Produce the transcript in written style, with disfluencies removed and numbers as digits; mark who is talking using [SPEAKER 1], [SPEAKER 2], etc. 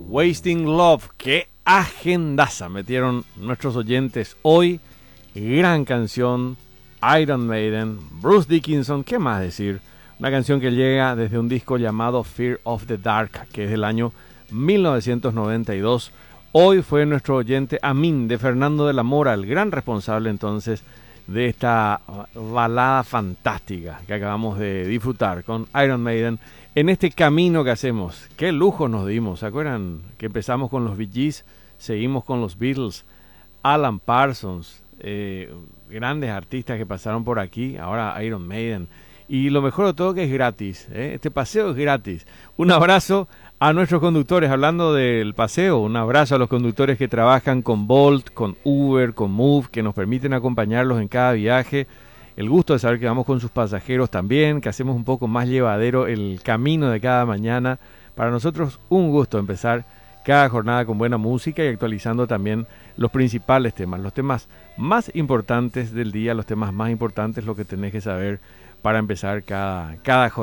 [SPEAKER 1] Wasting Love. Qué agendaza metieron nuestros oyentes hoy. Gran canción, Iron Maiden, Bruce Dickinson, ¿qué más decir? Una canción que llega desde un disco llamado Fear of the Dark, que es del año 1992. Hoy fue nuestro oyente Amin de Fernando de la Mora, el gran responsable entonces de esta balada fantástica que acabamos de disfrutar con Iron Maiden en este camino que hacemos. Qué lujo nos dimos, ¿se acuerdan? Que empezamos con los Bee Gees, seguimos con los Beatles, Alan Parsons, grandes artistas que pasaron por aquí, ahora Iron Maiden. Y lo mejor de todo que es gratis, este paseo es gratis. Un abrazo a nuestros conductores, hablando del paseo, un abrazo a los conductores que trabajan con Bolt, con Uber, con Move, que nos permiten acompañarlos en cada viaje. El gusto de saber que vamos con sus pasajeros también, que hacemos un poco más llevadero el camino de cada mañana. Para nosotros un gusto empezar cada jornada con buena música y actualizando también los principales temas, los temas más importantes del día, los temas más importantes, lo que tenés que saber para empezar cada jornada.